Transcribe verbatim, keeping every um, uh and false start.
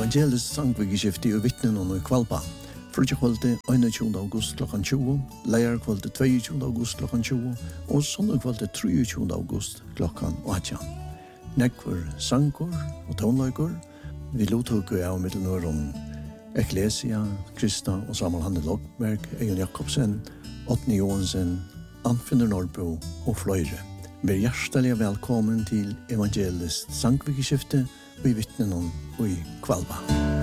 Evangelisk sangvikeskifte og vittnen og kvalpa. Frutja kvalitet einogtjúgunda august klokkan tjúgu, leir kvalitet tveiogtjúgunda august klokkan tjúgu og sondag kvalitet treogtjúgunda august klokkan átjan. Nekkur sangur og tónleikur. Vi lottoku av mittelnørum Ecclesia, Krista og Samuel Hanne Lokberg, Egon Jakobsen, Otni Johansen, Anfinder Nordbo og fløyre. Vær hjertelig velkommen til Evangelisk sangvikeskifte og i vittnen og i kvalpa.